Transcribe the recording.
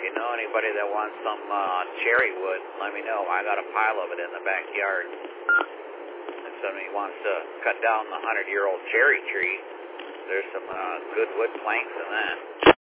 you know anybody that wants some cherry wood, let me know. I got a pile of it in the backyard. If somebody wants to cut down the 100-year-old cherry tree, there's some good wood planks in that.